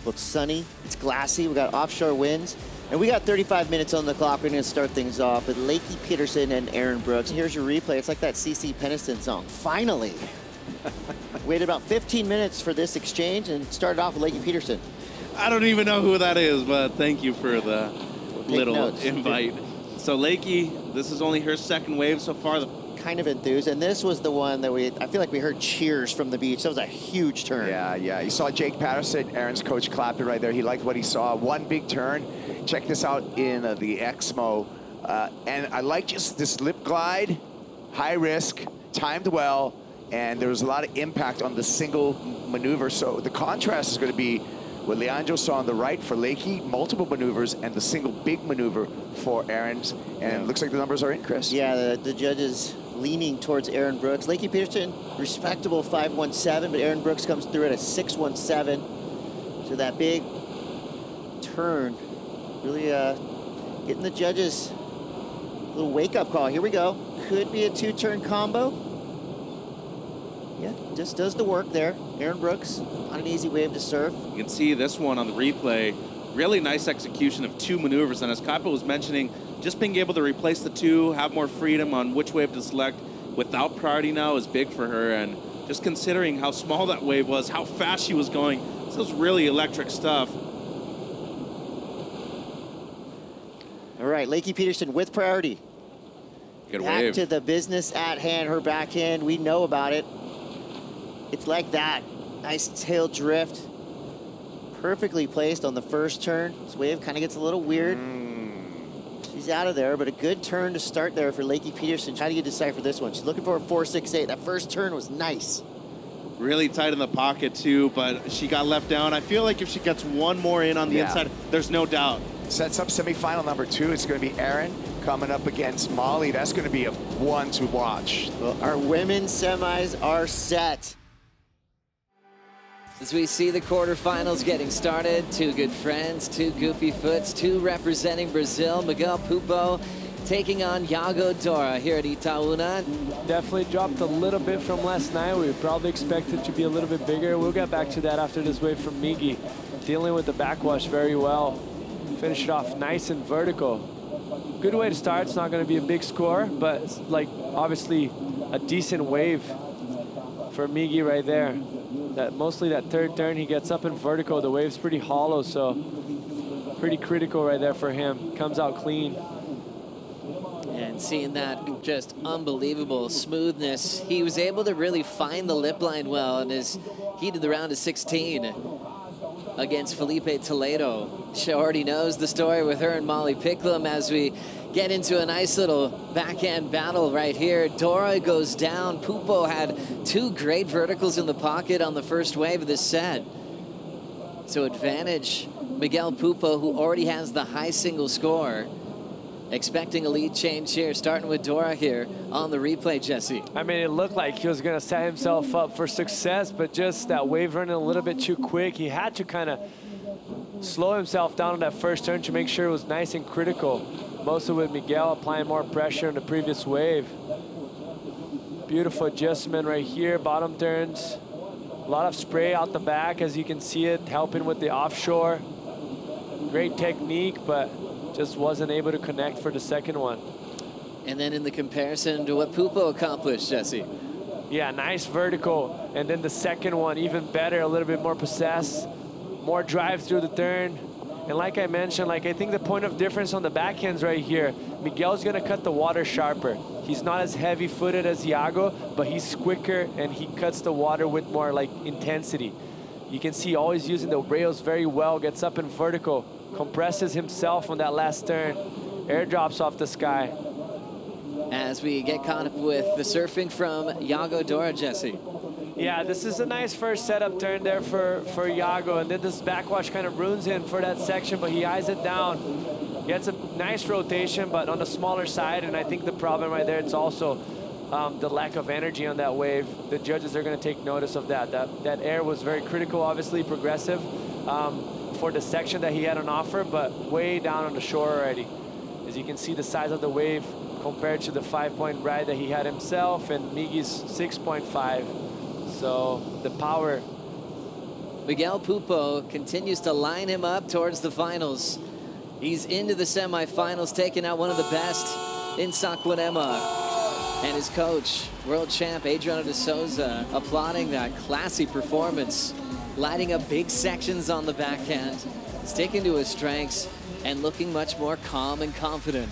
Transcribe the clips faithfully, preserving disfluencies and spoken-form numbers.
Well, it's sunny, it's glassy, we got offshore winds, and we got thirty-five minutes on the clock. We're going to start things off with Lakey Peterson and Aaron Brooks. Here's your replay. It's like that C C Peniston song. Finally. Waited about fifteen minutes for this exchange and started off with Lakey Peterson. I don't even know who that is, but thank you for the little notes. invite. So Lakey, this is only her second wave so far. Kind of enthused, and this was the one that we, I feel like we heard cheers from the beach. That was a huge turn. Yeah, yeah. You saw Jake Patterson, Aaron's coach, clapping right there. He liked what he saw. One big turn. Check this out in uh, the Exmo. Uh, and I like just this lip glide, high risk, timed well, and there was a lot of impact on the single maneuver. So the contrast is going to be what Leandro saw on the right for Lakey, multiple maneuvers, and the single big maneuver for Aaron's. And yeah. It looks like the numbers are in, Chris. Yeah, the, the judges leaning towards Aaron Brooks. Lakey Peterson, respectable five one seven, but Aaron Brooks comes through at a six one seven. So that big turn really uh, getting the judges a little wake-up call. Here we go. Could be a two-turn combo. Yeah, just does the work there. Aaron Brooks on an easy wave to surf. You can see this one on the replay. Really nice execution of two maneuvers. And as Kaipo was mentioning, just being able to replace the two, have more freedom on which wave to select without priority now is big for her. And just considering how small that wave was, how fast she was going, this was really electric stuff. All right, Lakey Peterson with priority. Good Back wave. to the business at hand, her backhand, we know about it. It's like that. Nice tail drift. Perfectly placed on the first turn. This wave kind of gets a little weird. Mm. She's out of there, but a good turn to start there for Lakey Peterson. How do you decipher this one? She's looking for a four six eight. That first turn was nice. Really tight in the pocket too, but she got left down. I feel like if she gets one more in on the yeah. inside, there's no doubt. Sets up semifinal number two. It's going to be Aaron coming up against Molly. That's going to be a one to watch. Well, our women's semis are set. As we see the quarterfinals getting started, two good friends, two goofy foots, two representing Brazil, Miguel Pupo taking on Yago Dora here at Itaúna. Definitely dropped a little bit from last night. We probably expected to be a little bit bigger. We'll get back to that after this wave from Miggy. Dealing with the backwash very well. Finish it off nice and vertical. Good way to start. It's not going to be a big score, but it's like obviously a decent wave for Miggy right there. That mostly that third turn, he gets up in vertical. The wave's pretty hollow, so pretty critical right there for him. Comes out clean. And seeing that just unbelievable smoothness, he was able to really find the lip line well in his heat of the round of sixteen against Felipe Toledo. She already knows the story with her and Molly Picklum as we get into a nice little backhand battle right here. Dora goes down. Pupo had two great verticals in the pocket on the first wave of this set. So advantage Miguel Pupo, who already has the high single score. Expecting a lead change here, starting with Dora here on the replay, Jesse. I mean, it looked like he was going to set himself up for success, but just that wave running a little bit too quick. He had to kind of slow himself down on that first turn to make sure it was nice and critical. Mostly with Miguel applying more pressure on the previous wave. Beautiful adjustment right here, bottom turns. A lot of spray out the back, as you can see it, helping with the offshore. Great technique, but just wasn't able to connect for the second one. And then in the comparison to what Pupo accomplished, Jesse. Yeah, nice vertical. And then the second one, even better, a little bit more possessed, more drive through the turn. And like I mentioned, like I think the point of difference on the backhands right here, Miguel's gonna cut the water sharper. He's not as heavy footed as Yago, but he's quicker and he cuts the water with more like intensity. You can see always using the rails very well, gets up in vertical, compresses himself on that last turn, airdrops off the sky. As we get caught up with the surfing from Yago Dora, Jesse. Yeah, this is a nice first setup turn there for, for Yago, and then this backwash kind of ruins him for that section, but he eyes it down. Gets a nice rotation, but on the smaller side, and I think the problem right there, it's also um, the lack of energy on that wave. The judges are gonna take notice of that. That, that air was very critical, obviously progressive um, for the section that he had on offer, but way down on the shore already. As you can see the size of the wave compared to the five-point ride that he had himself and Miggy's six point five. So the power Miguel Pupo continues to line him up towards the finals. He's into the semifinals, taking out one of the best in Saquarema. And his coach, world champ Adriano de Souza, applauding that classy performance, lighting up big sections on the backhand, sticking to his strengths, and looking much more calm and confident.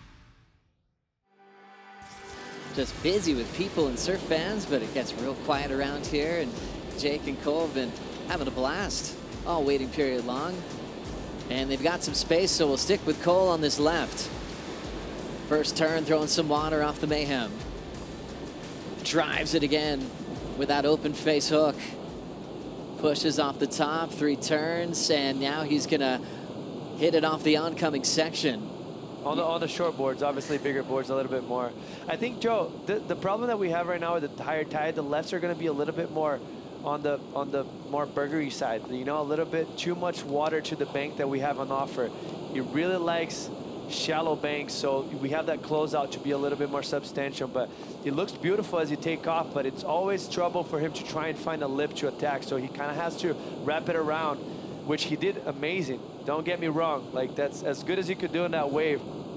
Just busy with people and surf fans, but it gets real quiet around here, and Jake and Cole have been having a blast all waiting period long. And they've got some space, so we'll stick with Cole on this left. First turn, throwing some water off the Mayhem. Drives it again with that open face hook. Pushes off the top, three turns, and now he's gonna hit it off the oncoming section. On the, on the short boards, obviously bigger boards a little bit more. I think, Joe, the, the problem that we have right now with the higher tide, the lefts are gonna be a little bit more on the on the more burgery side. You know, a little bit too much water to the bank that we have on offer. He really likes shallow banks, so we have that closeout to be a little bit more substantial, but it looks beautiful as you take off, but it's always trouble for him to try and find a lip to attack, so he kind of has to wrap it around, which he did amazing. Don't get me wrong, like that's as good as he could do in that wave.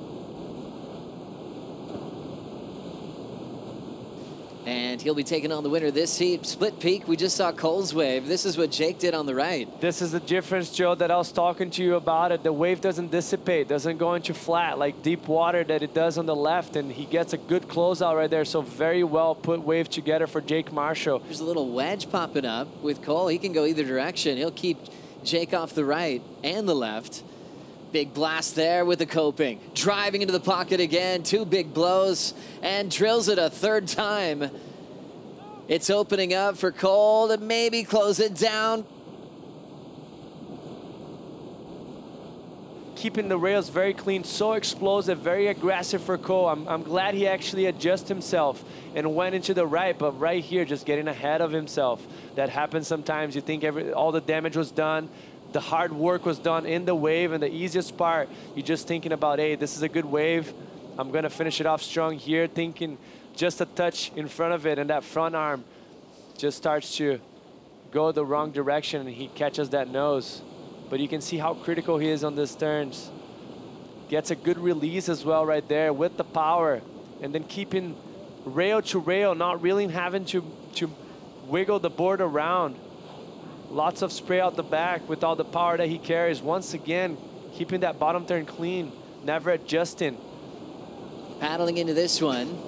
And he'll be taking on the winner of this heat. Split peak, we just saw Cole's wave. This is what Jake did on the right. This is the difference, Joe, that I was talking to you about it. The wave doesn't dissipate, doesn't go into flat like deep water that it does on the left, and he gets a good closeout right there. So very well put wave together for Jake Marshall. There's a little wedge popping up with Cole. He can go either direction. He'll keep Jake off the right and the left. Big blast there with the coping. Driving into the pocket again. Two big blows and drills it a third time. It's opening up for Cole to maybe close it down. Keeping the rails very clean, so explosive, very aggressive for Cole. I'm, I'm glad he actually adjusted himself and went into the right, but right here, just getting ahead of himself. That happens sometimes. You think every, all the damage was done. The hard work was done in the wave, and the easiest part, you're just thinking about, hey, this is a good wave. I'm gonna finish it off strong here, thinking just a touch in front of it, and that front arm just starts to go the wrong direction, and he catches that nose. But you can see how critical he is on these turns. Gets a good release as well right there with the power, and then keeping rail to rail, not really having to, to wiggle the board around. Lots of spray out the back with all the power that he carries. Once again, keeping that bottom turn clean, never adjusting. Paddling into this one.